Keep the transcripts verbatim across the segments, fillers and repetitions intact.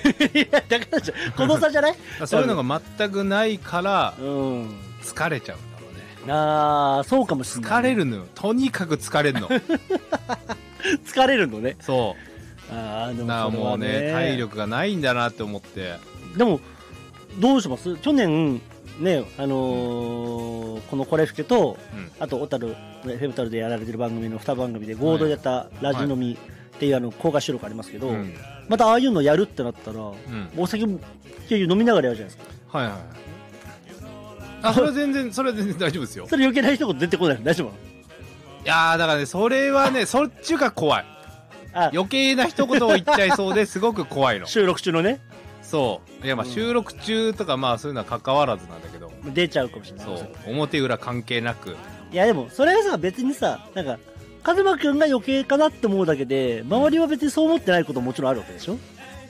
いやだからじゃこの差じゃないそういうのが全くないからうん疲れちゃうんだろうね。 ああそうかもしれない、 疲れるのよ。とにかく疲れるの。 疲れるのね。 そうああでもだからもうね体力がないんだなって思って。 でもどうします？去年ねあのー、このコレフケと、うん、あと小樽フェブタルでやられてる番組のに番組で合同でやったラジ飲みっていうあの公開収録ありますけど、うん、またああいうのやるってなったら、うん、お酒も結局飲みながらやるじゃないですか。 はいはい。あそれは全然それは全然大丈夫ですよ。 それ余計な一言出てこないの大丈夫？ いやーだからねそれはねそっちが怖い。余計な一言を言っちゃいそうですごく怖いの。 収録中のね。 そういやまあ収録中とかまあそういうのは関わらずなんだけど、 うん、出ちゃうかもしれない。 そう表裏関係なく。 いやでもそれはさ別にさなんかカズマくんが余計かなって思うだけで周りは別にそう思ってないことももちろんあるわけでしょ。 う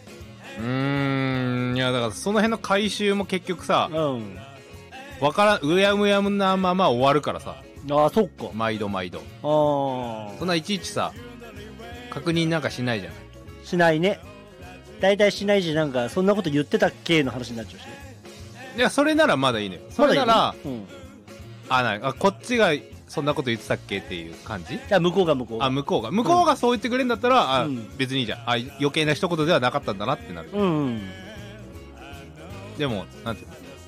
ーんいやだからその辺の回収も結局さ、うん、わからうやむやむなまま終わるからさ。 ああそっか。 毎度毎度。 ああそんないちいちさ確認なんかしないじゃん。 しないね。大体しないしなんかそんなこと言ってたっけの話になっちゃうしね。 いやそれならまだいいね。それなら、ま、いいね、うん、あなあこっちがそんなこと言ってたっけっていう感じ。いや向こうが向こうがあ向こうが向こうがそう言ってくれるんだったら、うん、あ別にいいじゃん。あ余計な一言ではなかったんだなってなる。うん、うん、でもなんて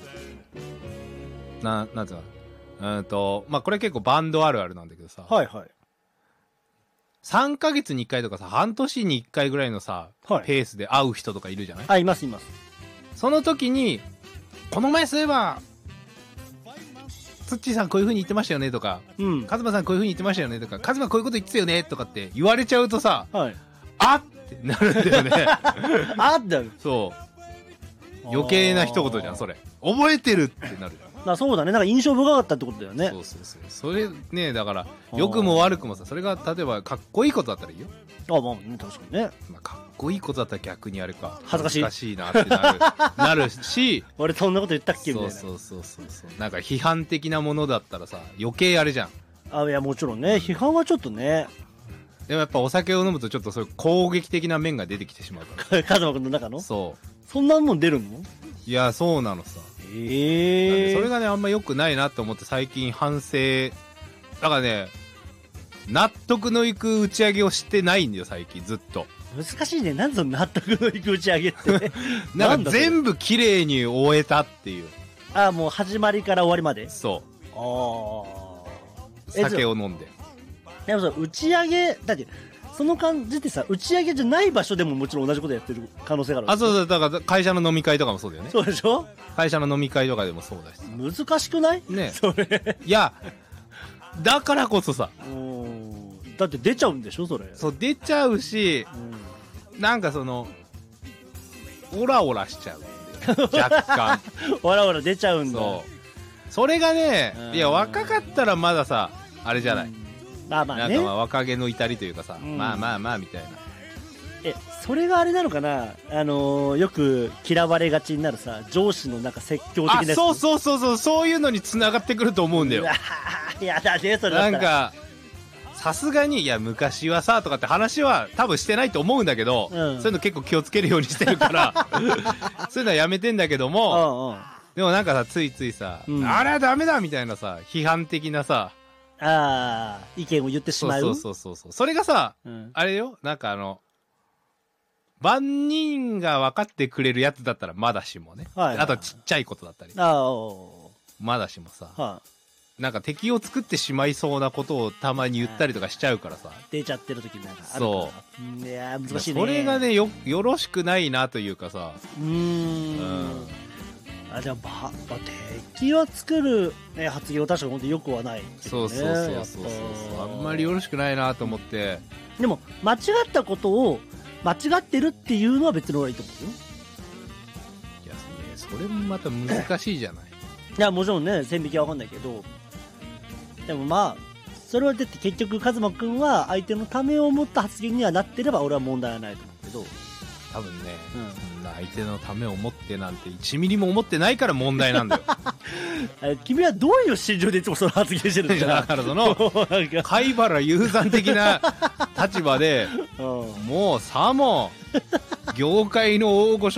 ななんていうのうんとまあこれ結構バンドあるあるなんだけどさ。 はいはい。 さんかげつにいっかいとかさ半年にいっかいぐらいのさ、はい、ペースで会う人とかいるじゃない。 あいますいます。 その時にこの前そういえばツッチーさんこういう風に言ってましたよねとか、うん、カズマさんこういう風に言ってましたよねとか、カズマこういうこと言ってたよねとかって言われちゃうとさ、はい、あってなるんだよね。 あってなる。 そう余計な一言じゃんそれ。覚えてるってなるじゃん。 あそうだね。なんか印象深かったってことだよね。 そうそうそうそれねだから良くも悪くもさそれが例えばかっこいいことだったらいいよ。 あまあね確かにね、 まあ、かっこいいことだったら逆にあれか恥ずかしい恥ずかしいなってなるなるし俺そんなこと言ったっけみたいな。 そうそうそうそうなんか批判的なものだったらさ余計あれじゃん。 あいやもちろんね批判はちょっとね。 でもやっぱお酒を飲むとちょっとそういう攻撃的な面が出てきてしまうからカズマ君の中の。 そうそんなもん出るの。 いやそうなのさ。えー、それがねあんま良くないなと思って最近反省だからね納得のいく打ち上げをしてないんだよ最近ずっと。 難しいね。なんでその納得のいく打ち上げってなんか全部綺麗に終えたっていう。 ああもう始まりから終わりまで。 そうああ酒を飲んで。 でもさ打ち上げだってその感じってさ打ち上げじゃない場所でももちろん同じことやってる可能性がある。 あそうそうだから会社の飲み会とかもそうだよね。 そうでしょ。 会社の飲み会とかでもそうだし難しくないねそれ。 いやだからこそさだって出ちゃうんでしょそれ。 そう出ちゃうし、うん、なんかそのオラオラしちゃう若干オラオラ出ちゃうんだ。 そうそれがねいや若かったらまださあれじゃない、うん、 まあまあねなんかまあ若気の至りというかさ、うん、まあまあまあみたいな。 えそれがあれなのかなあのー、よく嫌われがちになるさ上司のなんか説教的なやつ。 あそうそうそうそうそういうのに繋がってくると思うんだよ。 やだねそれだったら。 なんかさすがにいや昔はさとかって話は多分してないと思うんだけど、うん、そういうの結構気をつけるようにしてるからそういうのはやめてんだけども、うんうん、でもなんかさついついさ、うん、あれはダメだみたいなさ批判的なさあ意見を言ってしまう。 そうそうそうそうそれがさ、うん、あれよなんかあの万人が分かってくれるやつだったらまだしもね、はいはいはい、あとちっちゃいことだったりあまだしもさ、はい、なんか敵を作ってしまいそうなことをたまに言ったりとかしちゃうからさ出ちゃってる時になんかあるから。 そういや難しいね。 それがね よ, よろしくないなというかさうーん、うん、 あでもまあ敵を作る、ね、発言は確かに本当によくはない、ね、 そうそうそうそうそうあんまりよろしくないなと思って。 でも間違ったことを間違ってるっていうのは別の方がいいと思うよ。 いやそれもまた難しいじゃないいやもちろんね線引きは分かんないけどでもまあそれはだって結局カズマくんは相手のためを思った発言にはなってれば俺は問題はないと思うけど多分ね、うん、相手のためを思ってなんていちミリも思ってないから問題なんだよ君はどういう心情でいつもその発言してるんですか。 だからその貝原雄山的な立場でもうさも業界の大御所